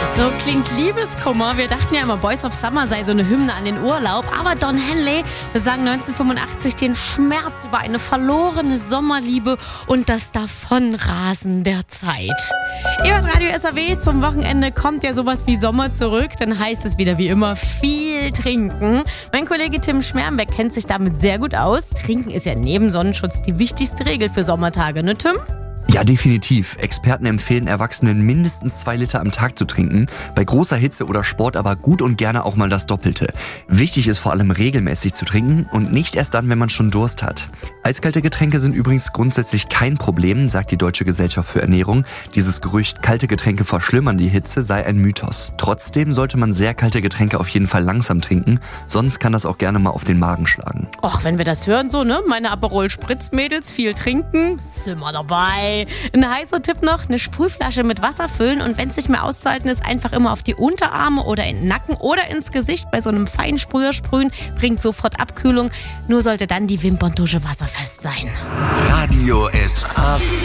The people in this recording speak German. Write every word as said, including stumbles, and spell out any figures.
So klingt Liebeskummer. Wir dachten ja immer, Boys of Summer sei so eine Hymne an den Urlaub. Aber Don Henley besang neunzehnhundertfünfundachtzig den Schmerz über eine verlorene Sommerliebe und das Davonrasen der Zeit. Ihr hört Radio S A W. Zum Wochenende kommt ja sowas wie Sommer zurück. Dann heißt es wieder wie immer viel trinken. Mein Kollege Tim Schmermbeck kennt sich damit sehr gut aus. Trinken ist ja neben Sonnenschutz die wichtigste Regel für Sommertage, ne Tim? Ja, definitiv. Experten empfehlen Erwachsenen mindestens zwei Liter am Tag zu trinken. Bei großer Hitze oder Sport aber gut und gerne auch mal das Doppelte. Wichtig ist vor allem regelmäßig zu trinken und nicht erst dann, wenn man schon Durst hat. Eiskalte Getränke sind übrigens grundsätzlich kein Problem, sagt die Deutsche Gesellschaft für Ernährung. Dieses Gerücht, kalte Getränke verschlimmern die Hitze, sei ein Mythos. Trotzdem sollte man sehr kalte Getränke auf jeden Fall langsam trinken, sonst kann das auch gerne mal auf den Magen schlagen. Och, wenn wir das hören so, ne? Meine Aperol-Spritz-Mädels, viel trinken, sind wir dabei. Ein heißer Tipp noch, eine Sprühflasche mit Wasser füllen und wenn es nicht mehr auszuhalten ist, einfach immer auf die Unterarme oder in den Nacken oder ins Gesicht bei so einem Feinsprüher sprühen, bringt sofort Abkühlung. Nur sollte dann die Wimperntusche wasserfest sein. Radio S A W.